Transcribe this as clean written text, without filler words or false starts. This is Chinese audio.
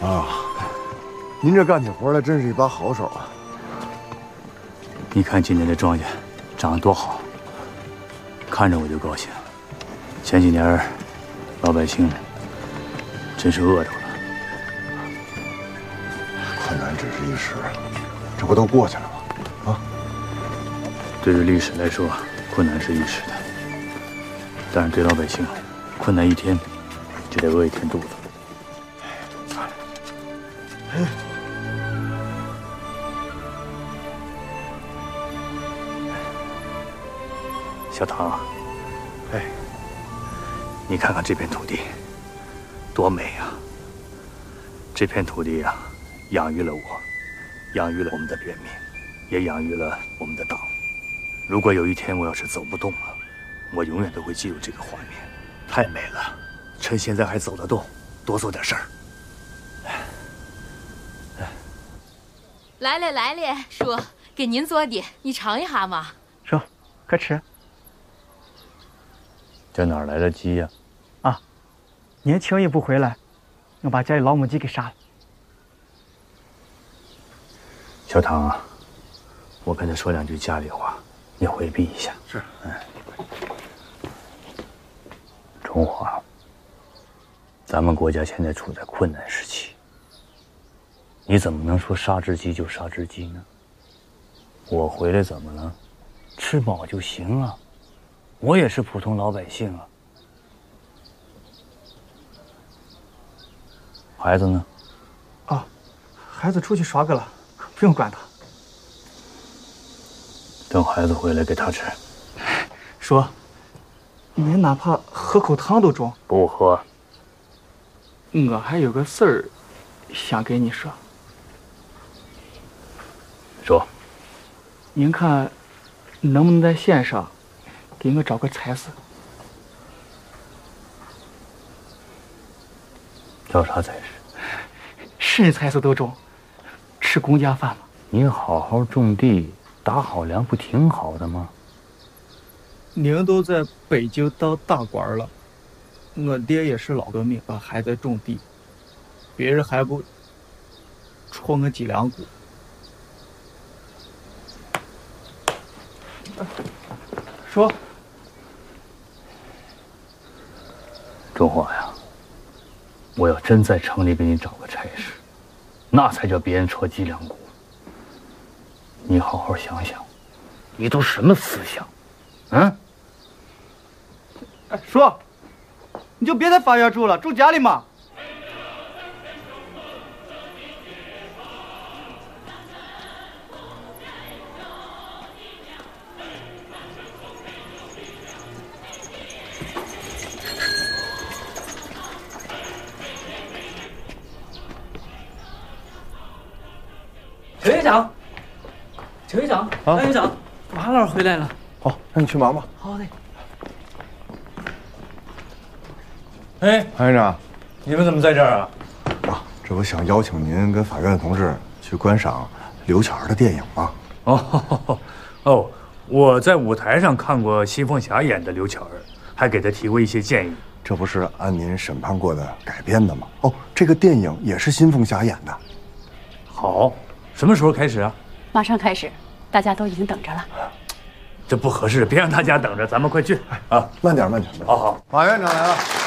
啊，您这干起活来真是一把好手啊！ 你看今年的庄稼长得多好，看着我就高兴。前几年老百姓真是饿着了。 困难只是一时，这不都过去了吗？啊！ 对于历史来说，困难是一时的，但是对老百姓，困难一天就得饿一天肚子。小唐， 哎， 你看看这片土地，多美啊！这片土地啊，养育了我，养育了我们的人民，也养育了我们的党。如果有一天我要是走不动了，我永远都会记住这个画面，太美了。趁现在还走得动，多做点事儿。 来嘞来嘞，叔，给您做的，你尝一下嘛。 说，快吃。 这哪来的鸡呀？ 啊，年轻人不回来，我把家里老母鸡给杀了。 小唐啊，我跟他说两句家里话，你回避一下。 是。 中华，咱们国家现在处在困难时期。你怎么能说杀只鸡就杀只鸡呢？我回来怎么了？吃饱就行啊，我也是普通老百姓啊。孩子呢？ 啊，孩子出去耍去了，不用管他。 等孩子回来给他吃。 说，您哪怕喝口汤都中。 不喝。 我还有个事儿想跟你说。 说， 您看，能不能在县上给我找个差事？ 找啥差事？ 什么差事都中，吃公家饭嘛。 你好好种地，打好粮，不挺好的吗？ 您都在北京当大官了，我爹也是老革命啊，还在种地，别人还不戳我脊梁骨。说， 中华呀，我要真在城里给你找个差事，那才叫别人戳脊梁骨。你好好想想，你都什么思想？嗯？ 哎，说，你就别在法院住了，住家里嘛。 邱院长，邱院长，安院长，马老回来了。 好，那你去忙吧。 好嘞。 哎， 潘院长， 你们怎么在这儿啊？ 啊，这不想邀请您跟法院的同志去观赏刘巧儿的电影吗？ 哦，我在舞台上看过新凤霞演的刘巧儿，还给她提过一些建议。 这不是按您审判过的改编的吗？哦，这个电影也是新凤霞演的。 好，什么时候开始啊？ 马上开始，大家都已经等着了。 这不合适，别让大家等着，咱们快去啊！ 慢点，慢点。 好好， 马院长来了。